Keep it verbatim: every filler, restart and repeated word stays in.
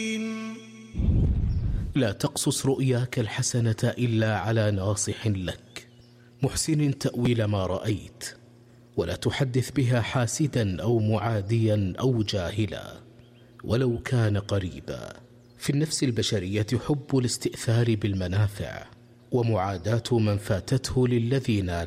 لا تقصص رؤياك الحسنة إلا على ناصح لك محسن تأويل ما رأيت، ولا تحدث بها حاسدا أو معاديا أو جاهلا ولو كان قريبا. في النفس البشرية حب الاستئثار بالمنافع ومعاداة من فاتته للذي نال